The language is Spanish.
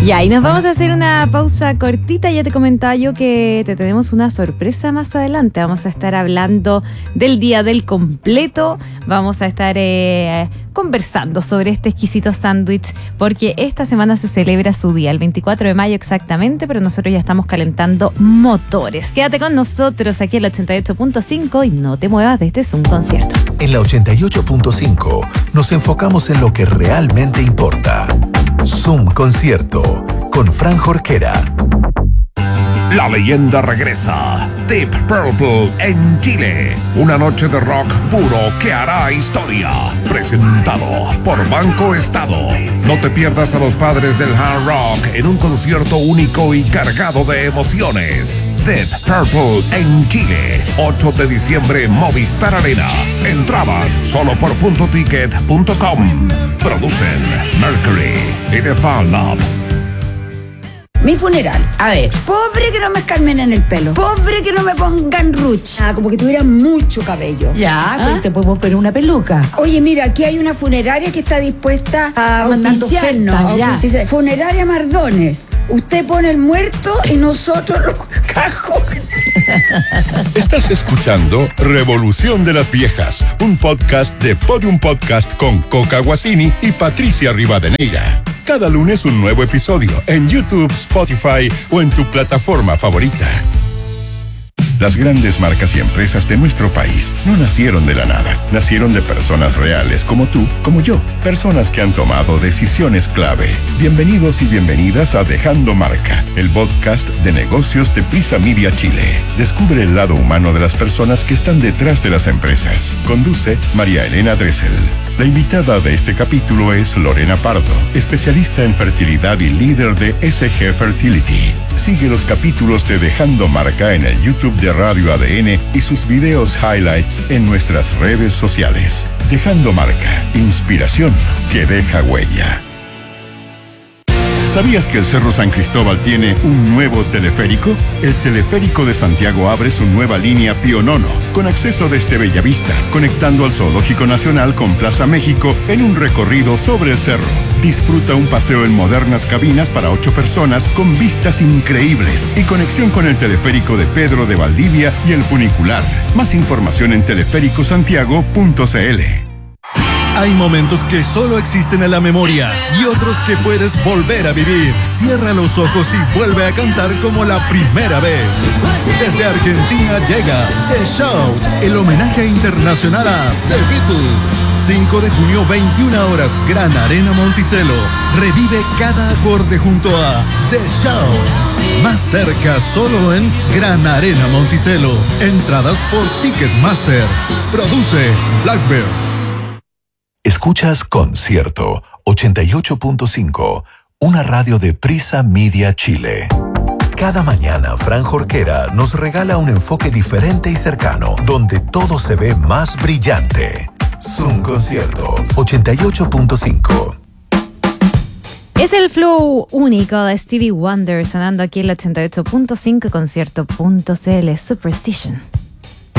Ya, y nos vamos a hacer una pausa cortita. Ya te comentaba yo que te tenemos una sorpresa más adelante. Vamos a estar hablando del Día del Completo. Vamos a estar conversando sobre este exquisito sándwich, porque esta semana se celebra su día, el 24 de mayo exactamente, pero nosotros ya estamos calentando motores. Quédate con nosotros aquí en la 88.5 y no te muevas de este Zoom Concierto. En la 88.5 nos enfocamos en lo que realmente importa. Zoom Concierto con Fran Jorquera. La leyenda regresa. Deep Purple en Chile. Una noche de rock puro que hará historia. Presentado por Banco Estado. No te pierdas a los padres del hard rock en un concierto único y cargado de emociones. Deep Purple en Chile. 8 de diciembre, Movistar Arena. Entradas solo por puntoticket.com. Producen Mercury y The Fan Lab. Mi funeral. A ver, pobre que no me escarmen en el pelo. Pobre que no me pongan ruch. Como que tuviera mucho cabello. Ya, pues te podemos poner una peluca. Oye, mira, aquí hay una funeraria que está dispuesta a auspiciarnos. Dice, Funeraria Mardones. Usted pone el muerto y nosotros los cajones. Estás escuchando Revolución de las Viejas, un podcast de Podium Podcast con Coca Guasini y Patricia Rivadeneira. Cada lunes un nuevo episodio en YouTube, Spotify o en tu plataforma favorita. Las grandes marcas y empresas de nuestro país no nacieron de la nada. Nacieron de personas reales como tú, como yo. Personas que han tomado decisiones clave. Bienvenidos y bienvenidas a Dejando Marca, el podcast de negocios de Prisa Media Chile. Descubre el lado humano de las personas que están detrás de las empresas. Conduce María Elena Dressel. La invitada de este capítulo es Lorena Pardo, especialista en fertilidad y líder de SG Fertility. Sigue los capítulos de Dejando Marca en el YouTube de Radio ADN y sus videos highlights en nuestras redes sociales. Dejando Marca, inspiración que deja huella. ¿Sabías que el Cerro San Cristóbal tiene un nuevo teleférico? El Teleférico de Santiago abre su nueva línea Pionono, con acceso desde Bellavista, conectando al Zoológico Nacional con Plaza México en un recorrido sobre el cerro. Disfruta un paseo en modernas cabinas para 8 personas con vistas increíbles y conexión con el teleférico de Pedro de Valdivia y el funicular. Más información en teleféricosantiago.cl. Hay momentos que solo existen en la memoria y otros que puedes volver a vivir. Cierra los ojos y vuelve a cantar como la primera vez. Desde Argentina llega The Shout, el homenaje internacional a The Beatles. 5 de junio, 21 horas, Gran Arena Monticello. Revive cada acorde junto a The Shout. Más cerca, solo en Gran Arena Monticello. Entradas por Ticketmaster. Produce Blackbird. Escuchas Concierto 88.5, una radio de Prisa Media Chile. Cada mañana, Fran Jorquera nos regala un enfoque diferente y cercano, donde todo se ve más brillante. Zoom Concierto 88.5. Es el flow único de Stevie Wonder sonando aquí en el 88.5 concierto.cl Superstition.